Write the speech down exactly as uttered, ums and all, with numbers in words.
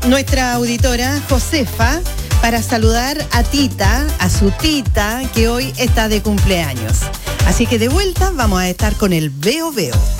nuestra auditora Josefa para saludar a Tita, a su tita, que hoy está de cumpleaños. Así que de vuelta vamos a estar con el Veo Veo.